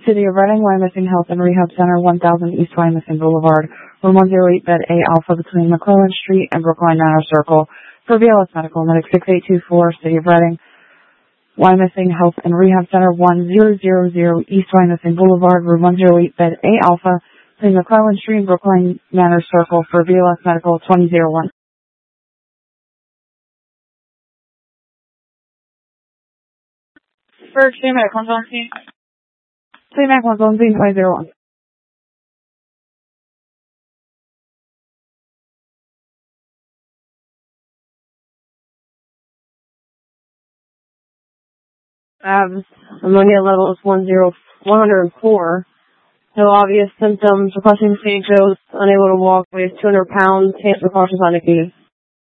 City of Reading, Wyomissing Health and Rehab Center, 1000 East Wyomissing Boulevard, room 108, bed A Alpha between McClellan Street and Brookline Manor Circle. For BLS Medical, medic 6824, City of Reading, Wyomissing Health and Rehab Center, 1000 East Wyomissing Boulevard, room 108, bed A Alpha between McClellan Street and Brookline Manor Circle. For BLS Medical, 2001. For CMAC 117. CMAC 117, 2001. Ammonia level is 104. No obvious symptoms. Requesting stage dose. Unable to walk. Weighs 200 pounds. Hands precautions not indicated.